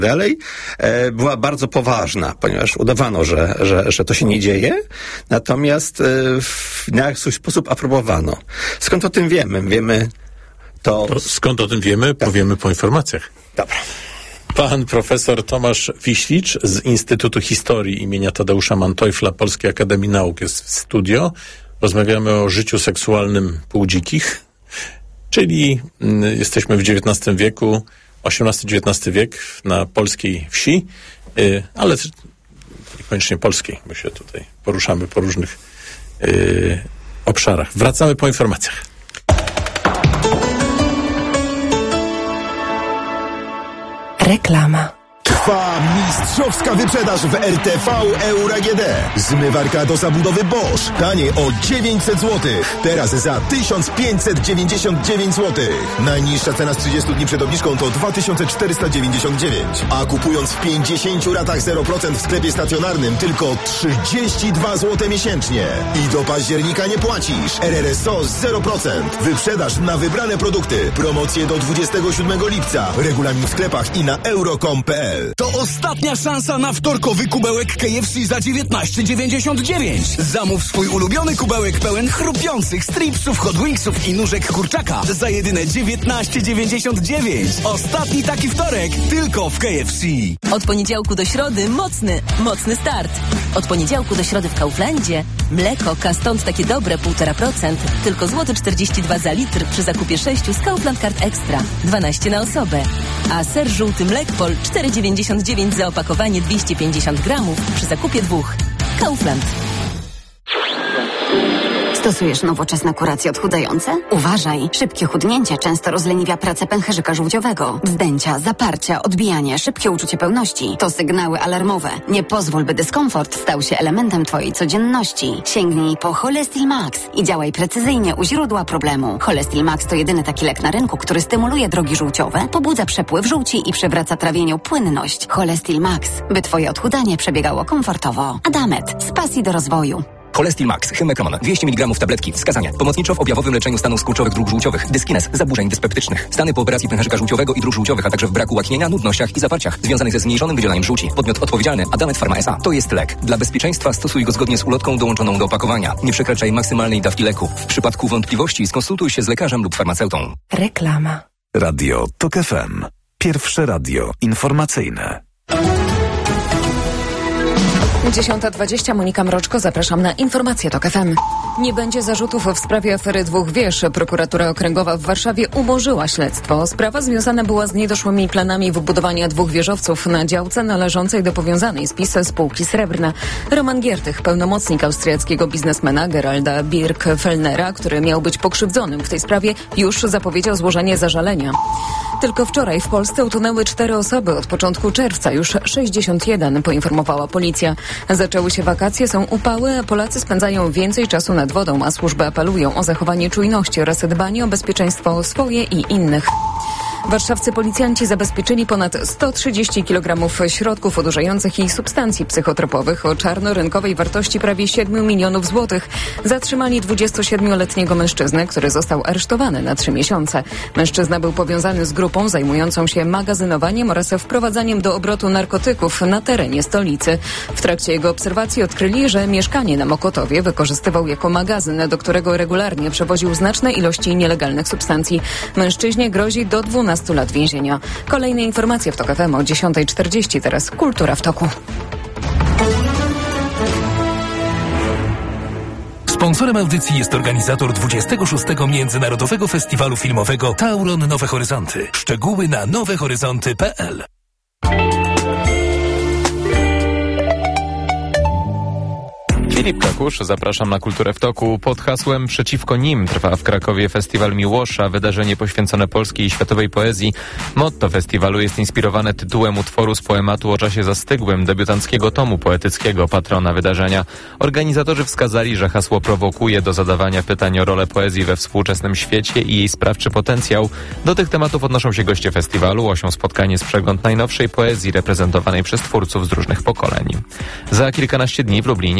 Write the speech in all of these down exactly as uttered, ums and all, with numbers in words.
dalej, e, była bardzo poważna, ponieważ udawano, że, że, że to się nie dzieje, natomiast e, w jakiś sposób aprobowano. Skąd o tym wiemy? Wiemy to... to skąd o tym wiemy? Tak. Powiemy po informacjach. Dobra. Pan profesor Tomasz Wiślicz z Instytutu Historii imienia Tadeusza Manteuffla Polskiej Akademii Nauk jest w studio. Rozmawiamy o życiu seksualnym półdzikich, czyli y, jesteśmy w dziewiętnastym wieku, osiemnasty dziewiętnasty wiek na polskiej wsi, y, ale niekoniecznie polskiej, bo się tutaj poruszamy po różnych y, obszarach. Wracamy po informacjach. Reklama. Trwa mistrzowska wyprzedaż w R T V Euro A G D. Zmywarka do zabudowy Bosch. Taniej o dziewięćset złotych. Teraz za tysiąc pięćset dziewięćdziesiąt dziewięć złotych. Najniższa cena z trzydziestu dni przed obniżką to dwa tysiące czterysta dziewięćdziesiąt dziewięć. A kupując w pięćdziesięciu ratach zero procent w sklepie stacjonarnym tylko trzydzieści dwa złote miesięcznie. I do października nie płacisz. R R S O zero procent. Wyprzedaż na wybrane produkty. Promocje do dwudziestego siódmego lipca. Regulamin w sklepach i na euro kropka com kropka p l. To ostatnia szansa na wtorkowy kubełek K F C za dziewiętnaście dziewięćdziesiąt dziewięć. Zamów swój ulubiony kubełek pełen chrupiących stripsów, hot wingsów i nóżek kurczaka za jedyne dziewiętnaście dziewięćdziesiąt dziewięć. Ostatni taki wtorek tylko w K F C. Od poniedziałku do środy mocny, mocny start. Od poniedziałku do środy w Kauflandzie mleko Kastąd takie dobre półtora procent, tylko złoty czterdzieści dwa za litr przy zakupie sześciu z Kaufland Card Extra, dwanaście na osobę. A ser żółty Mlekpol cztery dziewięćdziesiąt dziewięć za opakowanie dwieście pięćdziesiąt gramów przy zakupie dwóch. Kaufland. Stosujesz nowoczesne kuracje odchudzające? Uważaj! Szybkie chudnięcie często rozleniwia pracę pęcherzyka żółciowego. Wzdęcia, zaparcia, odbijanie, szybkie uczucie pełności to sygnały alarmowe. Nie pozwól, by dyskomfort stał się elementem twojej codzienności. Sięgnij po Cholestil Max i działaj precyzyjnie u źródła problemu. Cholestil Max to jedyny taki lek na rynku, który stymuluje drogi żółciowe, pobudza przepływ żółci i przywraca trawieniu płynność. Cholestil Max, by twoje odchudzanie przebiegało komfortowo. Adamet, z pasji do rozwoju. Cholestil Max, Hymekron, dwieście miligramów tabletki. Wskazania. Pomocniczo w objawowym leczeniu stanów skurczowych dróg żółciowych, dyskines, zaburzeń dyspeptycznych. Stany po operacji pęcherzyka żółciowego i dróg żółciowych, a także w braku łaknienia, nudnościach i zaparciach związanych ze zmniejszonym wydzielaniem żółci. Podmiot odpowiedzialny Adamet Pharma S A. To jest lek. Dla bezpieczeństwa stosuj go zgodnie z ulotką dołączoną do opakowania. Nie przekraczaj maksymalnej dawki leku. W przypadku wątpliwości skonsultuj się z lekarzem lub farmaceutą. Reklama. Radio Tok F M. Pierwsze radio informacyjne. dziesiąta dwadzieścia, Monika Mroczko, zapraszam na informacje Tok F M. Nie będzie zarzutów w sprawie afery dwóch wież. Prokuratura Okręgowa w Warszawie umorzyła śledztwo. Sprawa związana była z niedoszłymi planami wybudowania dwóch wieżowców na działce należącej do powiązanej z PiS spółki Srebrna. Roman Giertych, pełnomocnik austriackiego biznesmena Geralda Birk-Fellnera, który miał być pokrzywdzonym w tej sprawie, już zapowiedział złożenie zażalenia. Tylko wczoraj w Polsce utonęły cztery osoby. Od początku czerwca już sześćdziesiąt jeden, poinformowała policja. Zaczęły się wakacje, są upały, a Polacy spędzają więcej czasu nad wodą, a służby apelują o zachowanie czujności oraz dbanie o bezpieczeństwo swoje i innych. Warszawscy policjanci zabezpieczyli ponad sto trzydzieści kilogramów środków odurzających i substancji psychotropowych o czarnorynkowej wartości prawie siedmiu milionów złotych. Zatrzymali dwudziestosiedmioletniego mężczyznę, który został aresztowany na trzy miesiące. Mężczyzna był powiązany z grupą zajmującą się magazynowaniem oraz wprowadzaniem do obrotu narkotyków na terenie stolicy. W trakcie jego obserwacji odkryli, że mieszkanie na Mokotowie wykorzystywał jako magazyn, do którego regularnie przewoził znaczne ilości nielegalnych substancji. Mężczyźnie grozi do dwunastu lat więzienia. Kolejne informacje w Tok F M o dziesiąta czterdzieści. Teraz Kultura w toku. Sponsorem audycji jest organizator dwudziestego szóstego Międzynarodowego Festiwalu Filmowego Tauron Nowe Horyzonty. Szczegóły na nowe horyzonty kropka p l. Filip Kakusz, zapraszam na Kulturę w toku. Pod hasłem Przeciwko nim trwa w Krakowie Festiwal Miłosza, wydarzenie poświęcone polskiej i światowej poezji. Motto festiwalu jest inspirowane tytułem utworu z poematu o czasie zastygłym, debiutanckiego tomu poetyckiego patrona wydarzenia. Organizatorzy wskazali, że hasło prowokuje do zadawania pytań o rolę poezji we współczesnym świecie i jej sprawczy potencjał. Do tych tematów odnoszą się goście festiwalu. Osią spotkanie z przegląd najnowszej poezji reprezentowanej przez twórców z różnych pokoleń. Za kilkanaście dni w Lublinie rozpocznie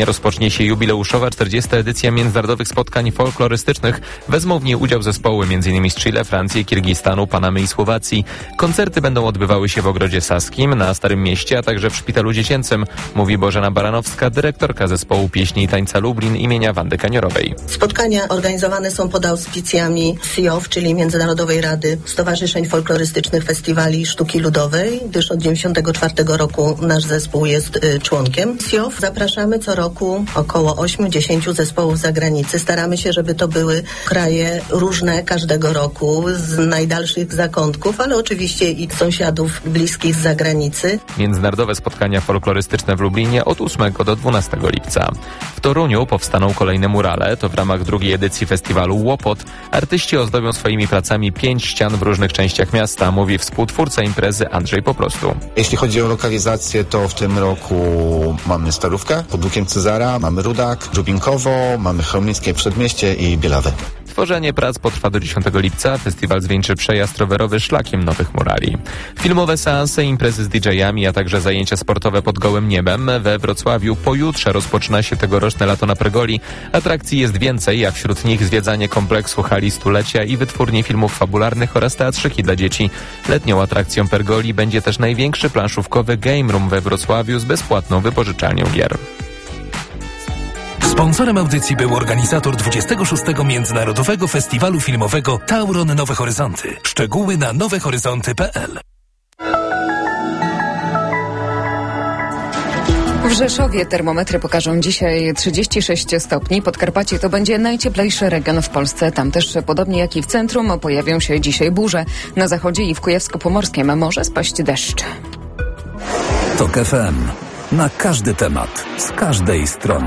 się jubileuszowa czterdziesta edycja międzynarodowych spotkań folklorystycznych. Wezmą w niej udział zespoły m.in. z Chile, Francji, Kirgistanu, Panamy i Słowacji. Koncerty będą odbywały się w Ogrodzie Saskim, na Starym Mieście, a także w Szpitalu Dziecięcym, mówi Bożena Baranowska, dyrektorka zespołu pieśni i tańca Lublin imienia Wandy Kaniorowej. Spotkania organizowane są pod auspicjami C I O F, czyli Międzynarodowej Rady Stowarzyszeń Folklorystycznych Festiwali Sztuki Ludowej, gdyż od dziewięćdziesiątego czwartego roku nasz zespół jest y, członkiem C I O F. Zapraszamy co roku około osiem do dziesięciu zespołów z zagranicy. Staramy się, żeby to były kraje różne każdego roku, z najdalszych zakątków, ale oczywiście i sąsiadów bliskich z zagranicy. Międzynarodowe spotkania folklorystyczne w Lublinie od ósmego do dwunastego lipca. W Toruniu powstaną kolejne murale. To w ramach drugiej edycji festiwalu Łopot. Artyści ozdobią swoimi pracami pięć ścian w różnych częściach miasta, mówi współtwórca imprezy Andrzej Poprostu. Jeśli chodzi o lokalizację, to w tym roku mamy Starówkę pod Łukiem Cezara, mamy Rudak, Żubinkowo, mamy Chełmickie Przedmieście i Bielawę. Tworzenie prac potrwa do dziesiątego lipca. Festiwal zwieńczy przejazd rowerowy szlakiem nowych murali. Filmowe seanse, imprezy z didżejami, a także zajęcia sportowe pod gołym niebem. We Wrocławiu pojutrze rozpoczyna się tegoroczne Lato na Pregoli. Atrakcji jest więcej, a wśród nich zwiedzanie kompleksu hali stulecia i wytwórni filmów fabularnych oraz teatrzyki dla dzieci. Letnią atrakcją Pergoli będzie też największy planszówkowy Game Room we Wrocławiu z bezpłatną wypożyczalnią gier. Sponsorem audycji był organizator dwudziestego szóstego Międzynarodowego Festiwalu Filmowego Tauron Nowe Horyzonty. Szczegóły na nowe horyzonty kropka p l. W Rzeszowie termometry pokażą dzisiaj trzydzieści sześć stopni. Podkarpacie to będzie najcieplejszy region w Polsce. Tam też, podobnie jak i w centrum, pojawią się dzisiaj burze. Na zachodzie i w Kujawsko-Pomorskim może spaść deszcz. TOK F M. Na każdy temat. Z każdej strony.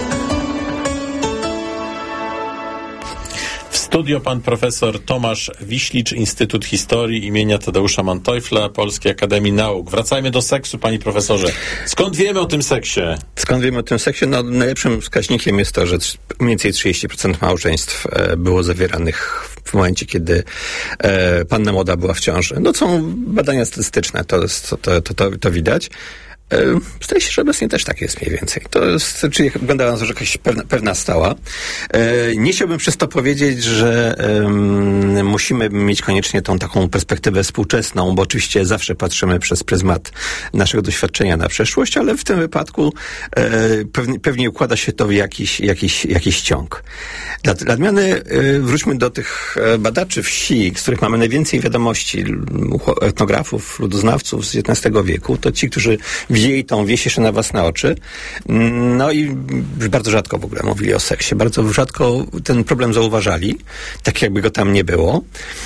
W studio pan profesor Tomasz Wiślicz, Instytut Historii imienia Tadeusza Manteuffla, Polskiej Akademii Nauk. Wracajmy do seksu, panie profesorze. Skąd wiemy o tym seksie? Skąd wiemy o tym seksie? No, najlepszym wskaźnikiem jest to, że mniej więcej trzydzieści procent małżeństw było zawieranych w momencie, kiedy e, panna młoda była w ciąży. No, są badania statystyczne, to, jest, to, to, to, to widać. Zdaje się, że obecnie też tak jest mniej więcej. To jest, czyli wygląda na to, że jakaś pewna, pewna stała. Nie chciałbym przez to powiedzieć, że um, musimy mieć koniecznie tą taką perspektywę współczesną, bo oczywiście zawsze patrzymy przez pryzmat naszego doświadczenia na przeszłość, ale w tym wypadku e, pewnie, pewnie układa się to w jakiś, jakiś, jakiś ciąg. Dla, dla odmiany e, wróćmy do tych badaczy wsi, z których mamy najwięcej wiadomości, etnografów, ludoznawców z dziewiętnastego wieku. To ci, którzy widzieli tą wieś jeszcze na własne oczy. No i bardzo rzadko w ogóle mówili o seksie. Bardzo rzadko ten problem zauważali, tak jakby go tam nie było.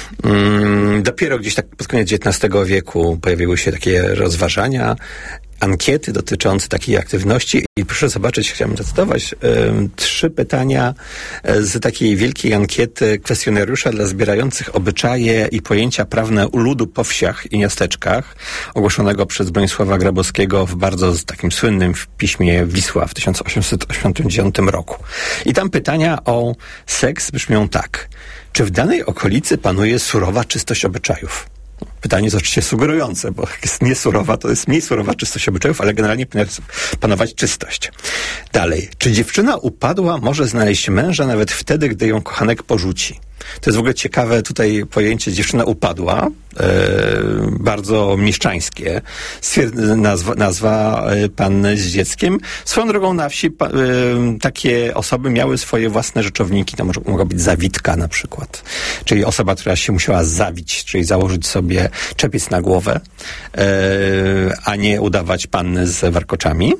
Dopiero gdzieś tak pod koniec dziewiętnastego wieku pojawiły się takie rozważania, ankiety dotyczące takiej aktywności i proszę zobaczyć, chciałem zacytować, y, trzy pytania z takiej wielkiej ankiety kwestionariusza dla zbierających obyczaje i pojęcia prawne u ludu po wsiach i miasteczkach, ogłoszonego przez Bronisława Grabowskiego w bardzo takim słynnym w piśmie Wisła w tysiąc osiemset osiemdziesiątym dziewiątym roku. I tam pytania o seks brzmią tak. Czy w danej okolicy panuje surowa czystość obyczajów? Pytanie jest oczywiście sugerujące, bo jak jest niesurowa, to jest mniej surowa czystość obyczajów, ale generalnie powinna panować czystość. Dalej. Czy dziewczyna upadła może znaleźć męża nawet wtedy, gdy ją kochanek porzuci? To jest w ogóle ciekawe tutaj pojęcie dziewczyna upadła, e, bardzo mieszczańskie. Stwierd- nazwa, nazwa e, panny z dzieckiem. Swoją drogą na wsi pa, e, takie osoby miały swoje własne rzeczowniki. To może, mogła być zawitka na przykład. Czyli osoba, która się musiała zawić, czyli założyć sobie czepiec na głowę, e, a nie udawać panny z warkoczami.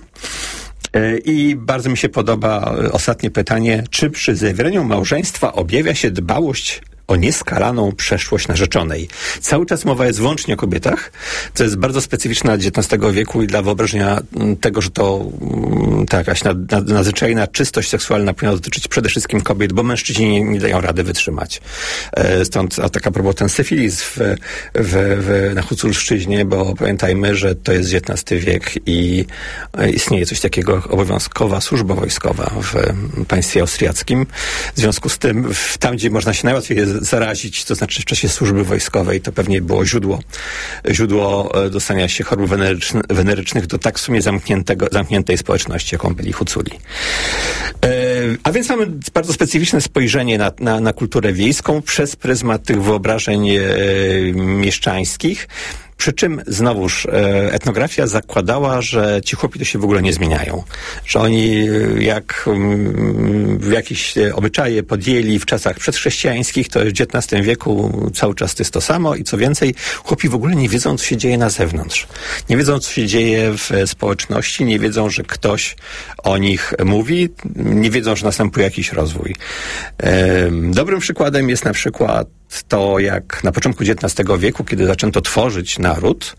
I bardzo mi się podoba ostatnie pytanie, czy przy zawieraniu małżeństwa objawia się dbałość o nieskalaną przeszłość narzeczonej. Cały czas mowa jest wyłącznie o kobietach, co jest bardzo specyficzne dla dziewiętnastego wieku i dla wyobrażenia tego, że to ta jakaś nad, nad, nadzwyczajna czystość seksualna powinna dotyczyć przede wszystkim kobiet, bo mężczyźni nie, nie dają rady wytrzymać. Stąd a tak a propos ten syfilis w, w, w, na Huculszczyźnie, bo pamiętajmy, że to jest dziewiętnasty wiek i istnieje coś takiego jak obowiązkowa służba wojskowa w państwie austriackim. W związku z tym, tam, gdzie można się najłatwiej zarazić, to znaczy w czasie służby wojskowej, to pewnie było źródło, źródło dostania się chorób weneryczny, wenerycznych do tak w sumie zamkniętego, zamkniętej społeczności, jaką byli Huculi. A więc mamy bardzo specyficzne spojrzenie na, na, na kulturę wiejską przez pryzmat tych wyobrażeń e, mieszczańskich. Przy czym znowuż e, etnografia zakładała, że ci chłopi to się w ogóle nie zmieniają. Że oni jak m, w jakieś obyczaje podjęli w czasach przedchrześcijańskich, to w dziewiętnastym wieku cały czas to jest to samo i co więcej, chłopi w ogóle nie wiedzą, co się dzieje na zewnątrz. Nie wiedzą, co się dzieje w społeczności, nie wiedzą, że ktoś o nich mówi, nie wiedzą, że następuje jakiś rozwój. E, dobrym przykładem jest na przykład to, jak na początku dziewiętnastego wieku, kiedy zaczęto tworzyć naród,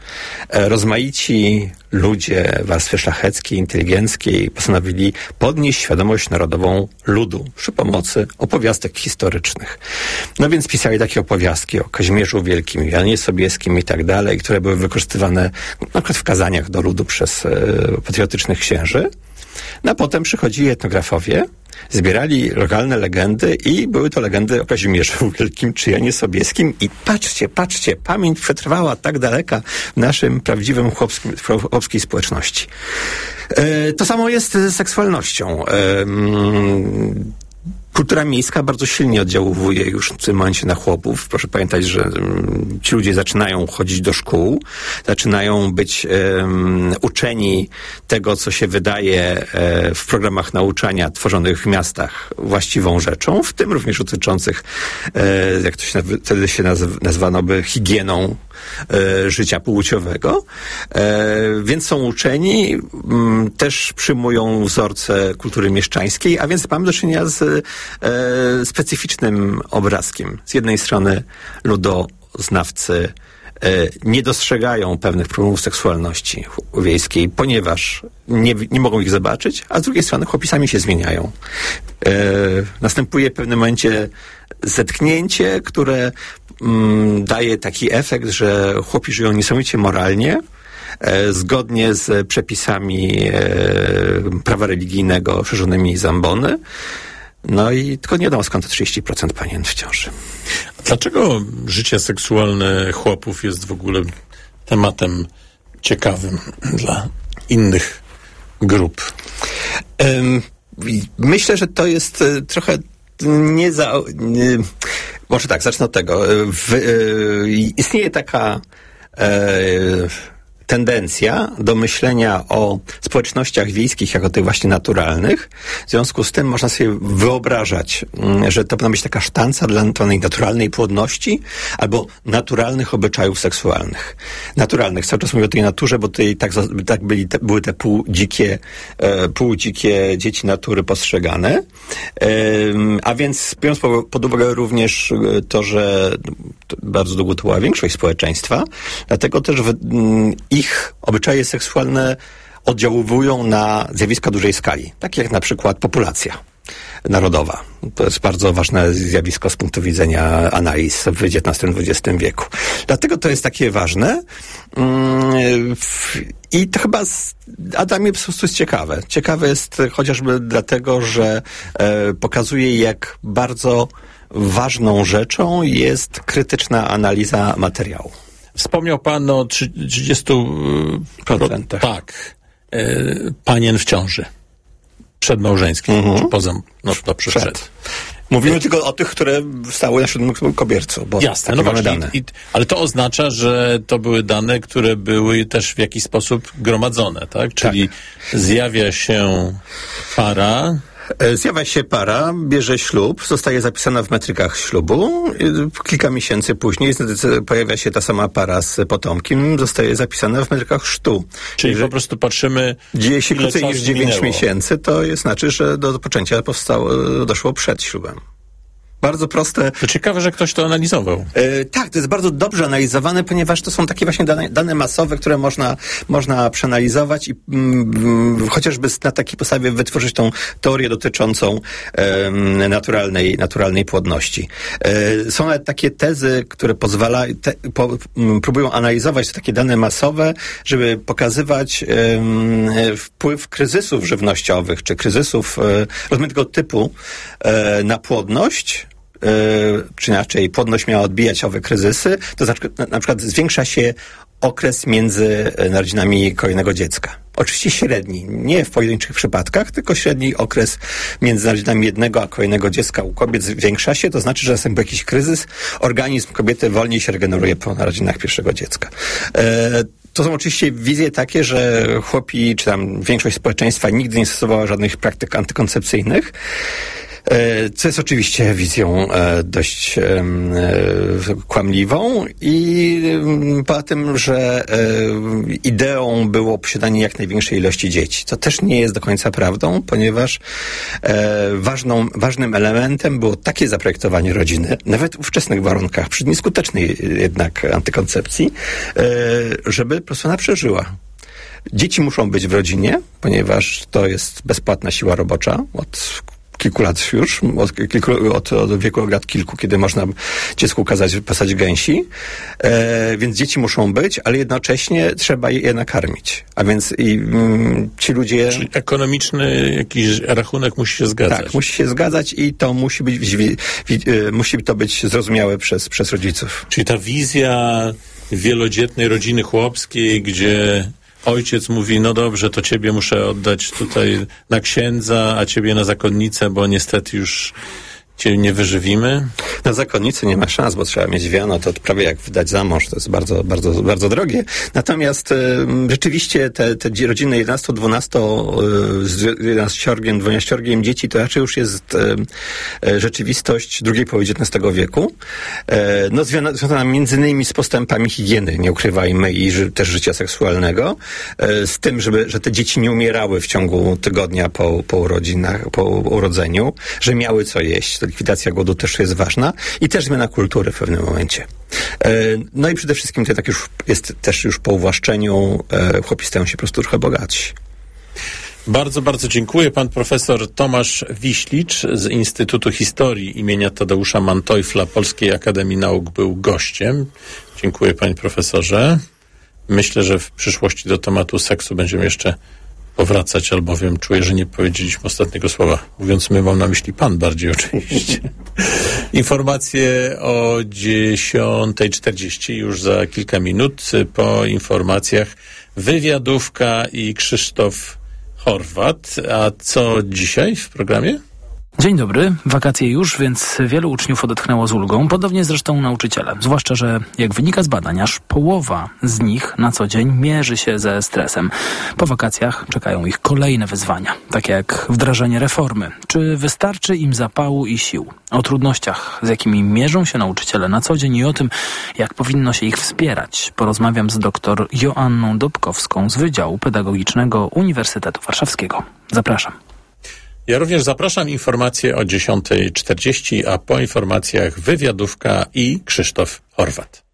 rozmaici ludzie warstwy szlacheckiej, inteligenckiej postanowili podnieść świadomość narodową ludu przy pomocy opowiastek historycznych. No więc pisali takie opowiastki o Kazimierzu Wielkim, Janie Sobieskim i tak dalej, które były wykorzystywane na przykład w kazaniach do ludu przez e, patriotycznych księży. No a potem przychodzili etnografowie, zbierali lokalne legendy i były to legendy o Kazimierzu Wielkim czy Janie Sobieskim i patrzcie, patrzcie, pamięć przetrwała tak daleka w naszym prawdziwym chłopskim, chłopskiej społeczności. E, to samo jest z seksualnością. E, mm, Kultura miejska bardzo silnie oddziałuje już w tym momencie na chłopów. Proszę pamiętać, że um, ci ludzie zaczynają chodzić do szkół, zaczynają być um, uczeni tego, co się wydaje e, w programach nauczania tworzonych w miastach właściwą rzeczą, w tym również dotyczących, e, jak to się wtedy się nazw- nazwano by higieną e, życia płciowego. E, więc są uczeni, m, też przyjmują wzorce kultury mieszczańskiej, a więc mamy do czynienia z E, specyficznym obrazkiem. Z jednej strony ludoznawcy e, nie dostrzegają pewnych problemów seksualności wiejskiej, ponieważ nie, nie mogą ich zobaczyć, a z drugiej strony chłopi sami się zmieniają. E, następuje w pewnym momencie zetknięcie, które mm, daje taki efekt, że chłopi żyją niesamowicie moralnie, e, zgodnie z przepisami e, prawa religijnego szerzonymi z ambony. No i tylko nie wiadomo, skąd to trzydzieści procent panien w ciąży. Dlaczego życie seksualne chłopów jest w ogóle tematem ciekawym dla innych grup? Um, myślę, że to jest trochę nie za... Nie, może tak, zacznę od tego. W, y, istnieje taka... Y, tendencja do myślenia o społecznościach wiejskich jako tych właśnie naturalnych. W związku z tym można sobie wyobrażać, że to powinna być taka sztanca dla tej naturalnej płodności albo naturalnych obyczajów seksualnych. Naturalnych. Cały czas mówię o tej naturze, bo tutaj tak, tak byli te, były te półdzikie, e, półdzikie dzieci natury postrzegane. E, a więc biorąc pod uwagę również to, że to bardzo długo to była większość społeczeństwa, dlatego też w, m, ich obyczaje seksualne oddziaływują na zjawiska dużej skali, takie jak na przykład populacja narodowa. To jest bardzo ważne zjawisko z punktu widzenia analiz w dziewiętnastym dwudziestym wieku. Dlatego to jest takie ważne. I to chyba dla mnie po prostu jest ciekawe. Ciekawe jest chociażby dlatego, że pokazuje, jak bardzo ważną rzeczą jest krytyczna analiza materiału. Wspomniał pan o trzydziestu procentach. Tak. E, panien w ciąży. Przedmałżeńskiej, mhm. czy poza, no to przed. przed. Mówimy e... tylko o tych, które stały na siódmym kobiercu, bo jasne, no właśnie, dane. I, ale to oznacza, że to były dane, które były też w jakiś sposób gromadzone, tak? Czyli tak. Zjawia się para... Zjawia się para, bierze ślub, zostaje zapisana w metrykach ślubu. Kilka miesięcy później pojawia się ta sama para z potomkiem, zostaje zapisana w metrykach chrztu. Czyli Jeżeli po prostu patrzymy... Dzieje się krócej niż dziewięć miesięcy, to jest znaczy, że do poczęcia powstało, doszło przed ślubem. Bardzo proste. To ciekawe, że ktoś to analizował. E, tak, to jest bardzo dobrze analizowane, ponieważ to są takie właśnie dane, dane masowe, które można, można przeanalizować i mm, chociażby na takiej podstawie wytworzyć tą teorię dotyczącą e, naturalnej, naturalnej płodności. E, są nawet takie tezy, które pozwalają, te, po, m, próbują analizować te takie dane masowe, żeby pokazywać e, wpływ kryzysów żywnościowych, czy kryzysów e, rozmaitego typu e, na płodność czy inaczej płodność miała odbijać owe kryzysy, to na, na przykład zwiększa się okres między narodzinami kolejnego dziecka. Oczywiście średni, nie w pojedynczych przypadkach, tylko średni okres między narodzinami jednego a kolejnego dziecka u kobiet zwiększa się, to znaczy, że następuje jakiś kryzys, organizm kobiety wolniej się regeneruje po narodzinach pierwszego dziecka. E, To są oczywiście wizje takie, że chłopi, czy tam większość społeczeństwa nigdy nie stosowała żadnych praktyk antykoncepcyjnych, co jest oczywiście wizją dość kłamliwą i poza tym, że ideą było posiadanie jak największej ilości dzieci. To też nie jest do końca prawdą, ponieważ ważną, ważnym elementem było takie zaprojektowanie rodziny, nawet w ówczesnych warunkach, przy nieskutecznej jednak antykoncepcji, żeby po prostu ona przeżyła. Dzieci muszą być w rodzinie, ponieważ to jest bezpłatna siła robocza od kilku lat już, od, kilku, od, od wieku lat kilku, kiedy można dziecku kazać wypasać gęsi, e, więc dzieci muszą być, ale jednocześnie trzeba je nakarmić. A więc i, mm, ci ludzie... Czyli ekonomiczny jakiś rachunek musi się zgadzać. Tak, musi się zgadzać i to musi być, wi, wi, musi to być zrozumiałe przez, przez rodziców. Czyli ta wizja wielodzietnej rodziny chłopskiej, gdzie ojciec mówi, no dobrze, to ciebie muszę oddać tutaj na księdza, a ciebie na zakonnicę, bo niestety już cię nie wyżywimy. Na zakonnicy nie ma szans, bo trzeba mieć wiano, to prawie jak wydać za mąż, to jest bardzo, bardzo, bardzo drogie. Natomiast y, rzeczywiście te, te rodziny jedenasto dwunasto y, z jedenaściorgiem, dwunaściorgiem dzieci to raczej już jest y, y, rzeczywistość drugiej połowy dziewiętnastego wieku. Y, no związana, związana między innymi z postępami higieny, nie ukrywajmy, i ży, też życia seksualnego, y, z tym, żeby, że te dzieci nie umierały w ciągu tygodnia po, po urodzinach, po urodzeniu, że miały co jeść. Likwidacja głodu też jest ważna i też zmiana kultury w pewnym momencie. No i przede wszystkim to tak już jest też już po uwłaszczeniu, chłopi stają się po prostu trochę bogatsi. Bardzo, bardzo dziękuję. Pan profesor Tomasz Wiślicz z Instytutu Historii imienia Tadeusza Manteuffla Polskiej Akademii Nauk był gościem. Dziękuję, panie profesorze. Myślę, że w przyszłości do tematu seksu będziemy jeszcze powracać, albowiem czuję, że nie powiedzieliśmy ostatniego słowa. Mówiąc my, mam na myśli pan bardziej oczywiście. Informacje o dziesiąta czterdzieści już za kilka minut. Po informacjach wywiadówka i Krzysztof Horwat. A co dzisiaj w programie? Dzień dobry, wakacje już, więc wielu uczniów odetchnęło z ulgą, podobnie zresztą nauczyciele. Zwłaszcza, że jak wynika z badań, aż połowa z nich na co dzień mierzy się ze stresem. Po wakacjach czekają ich kolejne wyzwania, takie jak wdrażanie reformy. Czy wystarczy im zapału i sił? O trudnościach, z jakimi mierzą się nauczyciele na co dzień i o tym, jak powinno się ich wspierać, porozmawiam z dr Joanną Dobkowską z Wydziału Pedagogicznego Uniwersytetu Warszawskiego. Zapraszam. Ja również zapraszam, informacje o dziesiąta czterdzieści, a po informacjach wywiadówka i Krzysztof Horwat.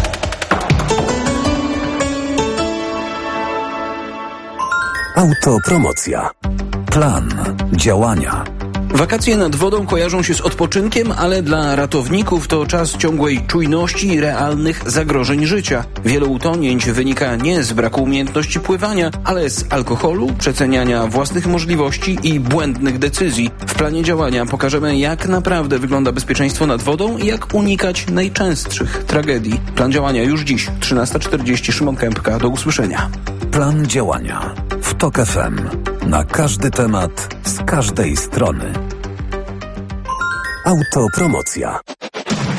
Autopromocja. Plan działania. Wakacje nad wodą kojarzą się z odpoczynkiem, ale dla ratowników to czas ciągłej czujności i realnych zagrożeń życia. Wiele utonięć wynika nie z braku umiejętności pływania, ale z alkoholu, przeceniania własnych możliwości i błędnych decyzji. W planie działania pokażemy, jak naprawdę wygląda bezpieczeństwo nad wodą i jak unikać najczęstszych tragedii. Plan działania już dziś, trzynasta czterdzieści, Szymon Kępka. Do usłyszenia. Plan działania w TOK F M. Na każdy temat, z każdej strony. Autopromocja.